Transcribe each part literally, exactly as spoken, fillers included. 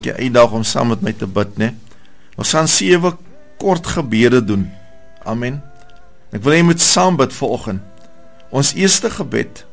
jy uitdaag om saam met my te bid, ne? Ons gaan sewe kort gebede doen. Amen. Ek wil jy moet saam bid vanoggend. Ons eerste gebed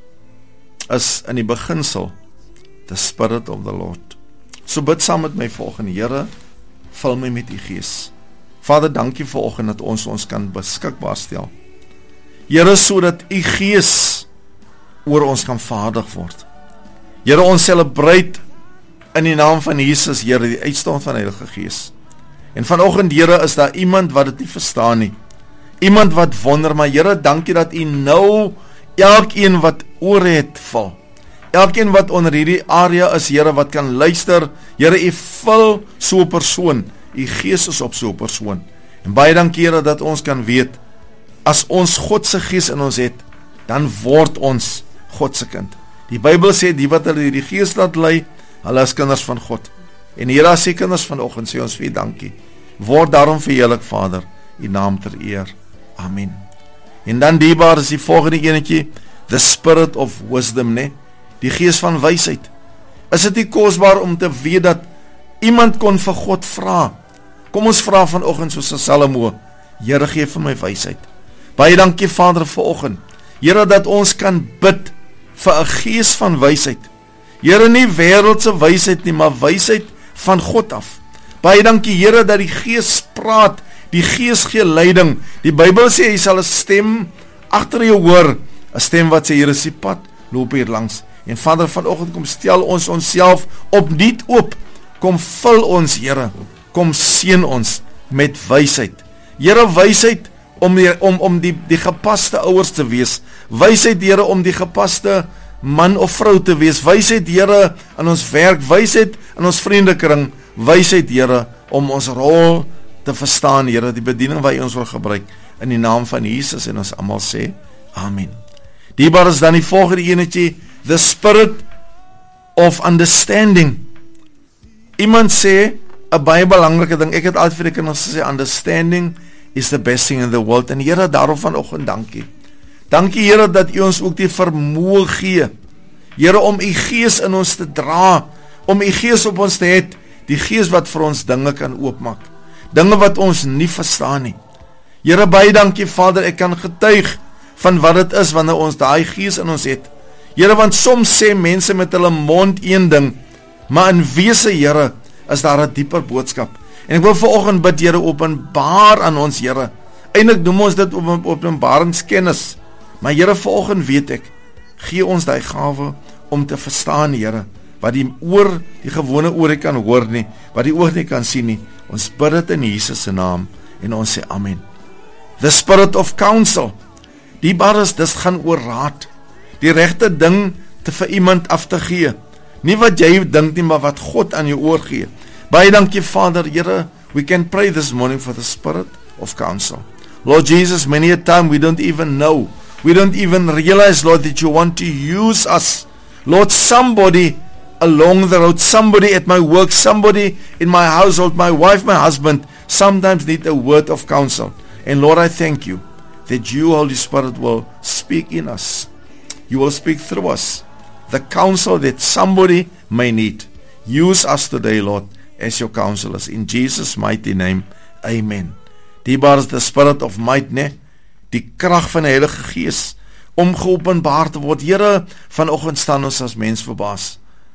is in die beginsel, the Spirit of the Lord. So bid saam met my vanoggend. Here, vul my met u Gees. Vader, dankie vanoggend dat ons ons kan beskikbaar stel. Here, sodat u Gees oor ons kan vaardig word. Here, ons celebrate in die naam van Jesus, Here, die uitstaan van die Heilige Gees. En vanoggend, Here, is daar iemand wat dit nie verstaan nie. Iemand wat wonder, maar Here, dankie dat u nou elkeen wat oor het val. Elkeen wat onder hierdie area is, Here, wat kan luister. Here, u vul so 'n persoon. U Gees is op so 'n persoon. En baie dankie, Here, dat ons kan weet, as ons God se Gees in ons het, dan word ons God se kind. Die Bybel sê, die wat hulle die Gees laat lei, hulle is kinders van God. En Here, as die kinders vanoggend, sê ons vir u dankie. Word daarom verheerlik, Vader, u naam ter eer. Amen. En dan diebaar is die volgende enetjie, the Spirit of Wisdom, ne? Die Gees van wysheid. Is dit nie kosbaar om te weet dat iemand kon vir God vra? Kom ons vra vanoggend soos Salomo, Here, gee vir my wysheid. Baie dankie, Vader, vanoggend. Here, dat ons kan bid vir 'n gees van wysheid. Here, nie wêreldse wysheid nie, maar wysheid van God af. Baie dankie, Here, dat die Gees praat, die Gees gee leiding. Die Bybel sê, hy sal 'n stem agter jou hoor, 'n stem wat sê, hier is die pad, loop hier langs. En Vader, vanoggend kom stel ons onsself opnuut oop. Kom vul ons, Here. Kom seën ons met wysheid. Here, wysheid om die, om, om die, die gepaste ouers te wees. Wysheid, Here, om die gepaste man of vrou te wees. Wysheid, Here, in ons werk. Wysheid in ons vriendekring. Wysheid, Here, om ons rol te verstaan, Here, die bediening wat U ons wil gebruik. In die naam van Jesus, en ons almal sê, Amen. Diebaar is dan die volgende enetjie, the Spirit of Understanding. Iemand sê, 'n baie belangrike ding, ek het altyd vir die kinders gesê, understanding is the best thing in the world, en Here, daarom vanoggend dankie. Dankie, Here, dat U ons ook die vermoë gee, Here, om U Gees in ons te dra, om U Gees op ons te het, die Gees wat vir ons dinge kan oopmaak, dinge wat ons nie verstaan nie. Here, baie dankie, Vader, ek kan getuig van wat dit is, wanneer ons daai Gees in ons het. Here, want soms sê mense met hulle mond een ding, maar in wese, Here, is daar 'n dieper boodskap. En ek wil vanoggend bid, Here, openbaar aan ons, Here. Eintlik noem ons dit op openbaringskennis. Maar Here, vanoggend weet ek, gee ons daai gawe om te verstaan, Here, wat die oor, die gewone oor nie kan hoor nie, wat die oog nie kan sien nie. Ons bid dit in Jesus se naam en ons sê amen. The Spirit of Counsel. Die baris, dis gaan oor raad. Die regte ding te vir iemand af te gee. Nie wat jy dink nie, maar wat God aan jou oor gee. Baie dankie, Vader, Here, we can pray this morning for the Spirit of Counsel. Lord Jesus, many a time we don't even know, we don't even realize, Lord, that you want to use us. Lord, somebody along the road, somebody at my work, somebody in my household, my wife, my husband, sometimes need a word of counsel. And Lord, I thank you that you, Holy Spirit, will speak in us. You will speak through us. The counsel that somebody may need. Use us today, Lord, as your counselors. In Jesus' mighty name, Amen. Diebaar is the Spirit of might, ne? Die krag van die Heilige Gees, om geopenbaar te word. Here, vanoggend staan ons as mens verbaas.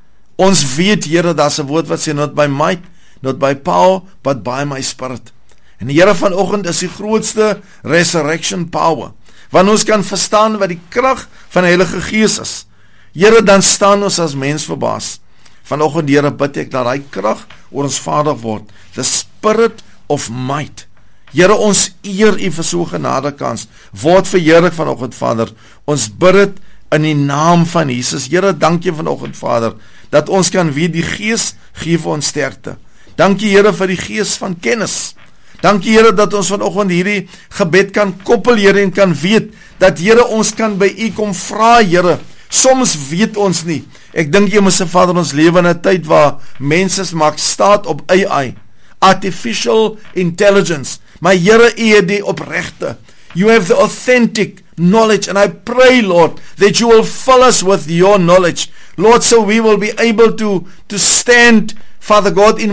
Ons weet, Here, daar's 'n woord wat sê, not by might, not by power, but by my Spirit. En die Here, vanoggend is die grootste resurrection power. Want ons kan verstaan wat die krag van die Heilige Gees is. Here, dan staan ons as mens verbaas. Vanoggend, Here, bid ek dat hy krag oor ons vaardig word. The Spirit of might. Here, ons eer U vir so 'n genadekans. Word verheerlik vanoggend, Vader. Ons bid dit in die naam van Jesus. Here, dankie vanoggend, Vader, dat ons kan weet die Gees gee vir ons sterkte. Dankie, Here, vir die Gees van kennis. Dankie, Here, dat ons vanoggend hierdie gebed kan koppel, Here, en kan weet dat, Here, ons kan by U kom vra, Here. Soms weet ons nie. Ek dink jy moet se Vader, ons lewe in 'n tyd waar mense maak staat op A I, artificial intelligence. Maar Here, U het die opregte. You have the authentic knowledge, and I pray, Lord, that you will fill us with your knowledge, Lord, so we will be able to to stand Father God, in